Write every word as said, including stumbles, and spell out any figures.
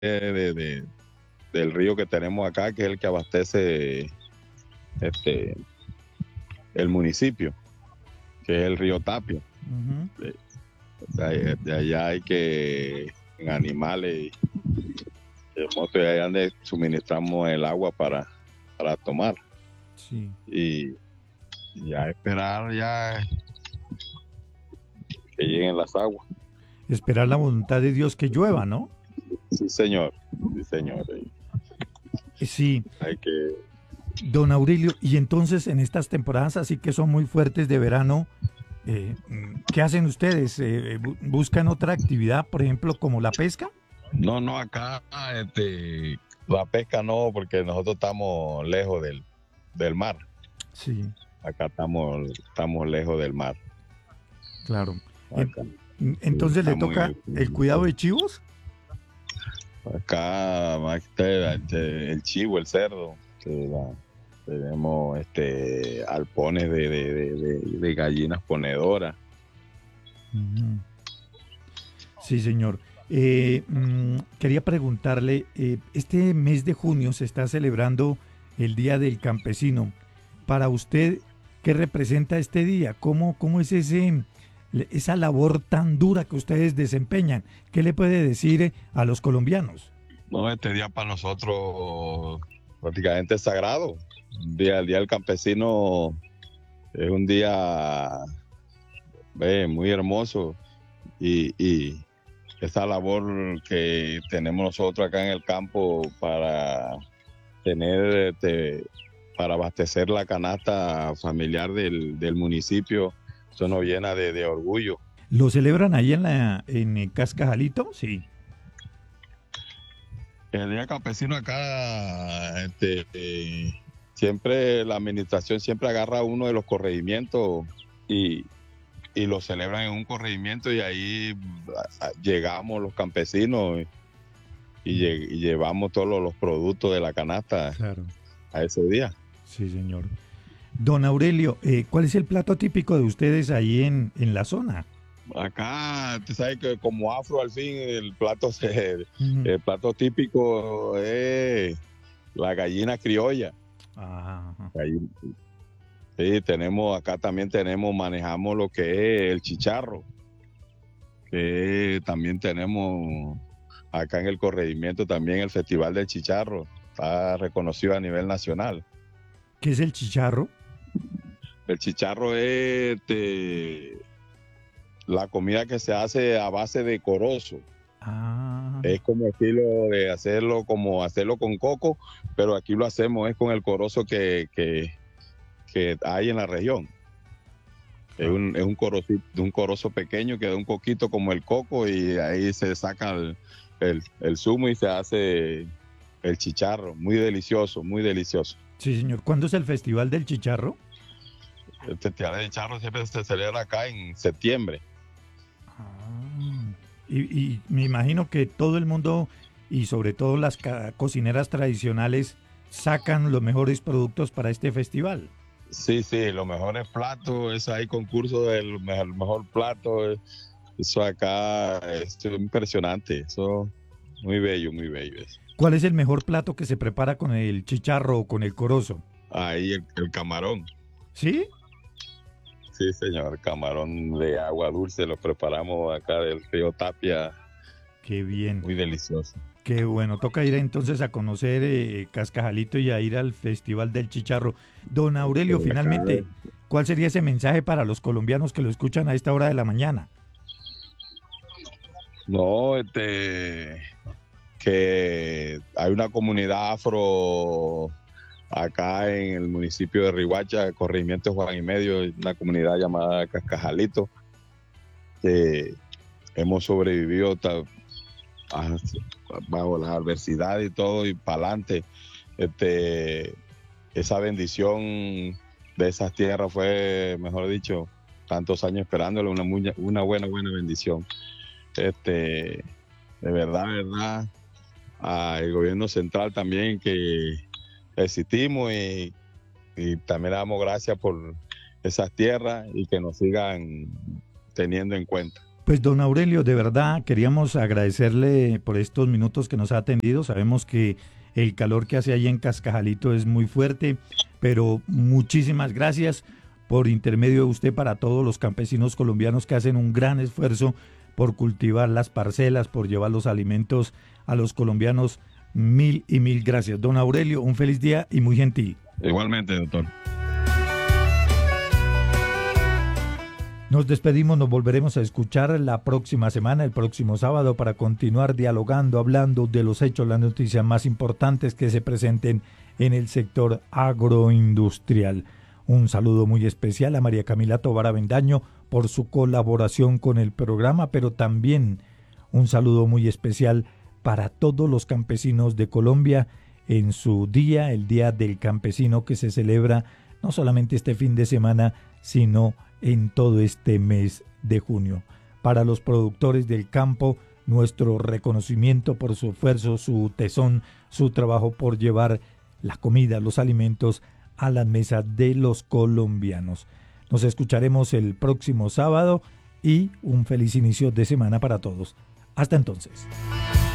de, de- del río que tenemos acá, que es el que abastece este, el municipio, que es el río Tapia. Ujú. De, de- de allá hay que, en animales y en moto, y allá donde suministramos el agua para, para tomar. Sí. Y ya esperar ya que lleguen las aguas. Esperar la voluntad de Dios que llueva, ¿no? Sí, señor. Sí, señor. Y Eh, Sí, hay que... don Aurelio, y entonces en estas temporadas así que son muy fuertes de verano, eh, mm, ¿qué hacen ustedes? Eh, bu- ¿Buscan otra actividad, por ejemplo, como la pesca? No, no, acá este, la pesca no, porque nosotros estamos lejos del, del mar. Sí, Acá estamos, estamos lejos del mar. claro. En- Acá, sí, entonces le estamos en toca el, el cuidado de chivos. acá más que este, el chivo, el cerdo, que la- tenemos este alpones de, de, de, de- de gallinas ponedoras. Ujú. Sí, señor. Eh, mm, quería preguntarle, eh, este mes de junio se está celebrando el Día del Campesino. Para usted, ¿qué representa este día? ¿Cómo, cómo es ese, le- esa labor tan dura que ustedes desempeñan? ¿Qué le puede decir eh, a los colombianos? No, este día para nosotros prácticamente es sagrado. Un día, el Día del Campesino es un día eh, muy hermoso y, y esa labor que tenemos nosotros acá en el campo para tener, este, para abastecer la canasta familiar del, del municipio, eso nos llena de, de orgullo. ¿Lo celebran ahí en la en eh, Cascajalito? Sí. El Día Campesino acá, este, eh, siempre la administración siempre agarra uno de los corregimientos y, y lo celebran en un corregimiento y ahí a- a- llegamos los campesinos y, lle- y llevamos todos los, los productos de la canasta Claro. a ese día. Sí, señor. Don Aurelio, eh, ¿cuál es el plato típico de ustedes ahí en, en la zona? Acá, tú sabes que como afro al fin el plato, se- Ujú. el plato típico es la gallina criolla. Ajá. Ahí, sí, tenemos, acá también tenemos, manejamos lo que es el chicharro, que también tenemos acá en el corregimiento también el Festival del Chicharro, está reconocido a nivel nacional. ¿Qué es el chicharro? El chicharro es este, la comida que se hace a base de corozo. Ah, Es como estilo de hacerlo, como hacerlo con coco, pero aquí lo hacemos es con el corozo que, que, que hay en la región. Es claro. un, es un, corocito, un corozo pequeño que da un coquito como el coco y ahí se saca el, el, el zumo y se hace el chicharro. Muy delicioso, muy delicioso. Sí, señor. ¿Cuándo es el Festival del Chicharro? El festival de chicharro siempre se celebra acá en septiembre. Ah, y, y me imagino que todo el mundo y sobre todo las ca- cocineras tradicionales sacan los mejores productos para este festival. Sí, sí, los mejores platos, eso hay concurso del mejor, mejor plato. Eso acá es impresionante, eso muy bello, muy bello. Eso. ¿Cuál es el mejor plato que se prepara con el chicharro o con el corozo? Ahí el, el camarón, ¿Sí? sí señor, camarón de agua dulce, lo preparamos acá del río Tapia, Qué bien. muy delicioso. Qué bueno, toca ir entonces a conocer eh, Cascajalito y a ir al Festival del Chicharro. Don Aurelio, Pero acá, finalmente, ¿cuál sería ese mensaje para los colombianos que lo escuchan a esta hora de la mañana? no, este, que hay una comunidad afro acá en el municipio de Riguacha, corregimiento Juan y Medio, una comunidad llamada Cascajalito, que hemos sobrevivido ta- a- bajo las adversidades y todo y para adelante. Este, esa bendición de esas tierras fue, mejor dicho, tantos años esperándole, una, muy- una buena, buena bendición. Este, de verdad, de verdad, al gobierno central también que existimos y, y también le damos gracias por esas tierras y que nos sigan teniendo en cuenta. Pues don Aurelio, de verdad queríamos agradecerle por estos minutos que nos ha atendido. Sabemos que el calor que hace ahí en Cascajalito es muy fuerte, pero muchísimas gracias por intermedio de usted para todos los campesinos colombianos que hacen un gran esfuerzo por cultivar las parcelas, por llevar los alimentos a los colombianos. Mil y mil gracias. Don Aurelio, un feliz día y muy gentil. Igualmente, doctor. Nos despedimos, nos volveremos a escuchar la próxima semana, el próximo sábado, para continuar dialogando, hablando de los hechos, las noticias más importantes que se presenten en el sector agroindustrial. Un saludo muy especial a María Camila Tovar Avendaño por su colaboración con el programa, pero también un saludo muy especial para todos los campesinos de Colombia en su día, el Día del Campesino, que se celebra no solamente este fin de semana, sino en todo este mes de junio. Para los productores del campo, nuestro reconocimiento por su esfuerzo, su tesón, su trabajo por llevar la comida, los alimentos a la mesa de los colombianos. Nos escucharemos el próximo sábado y un feliz inicio de semana para todos. Hasta entonces.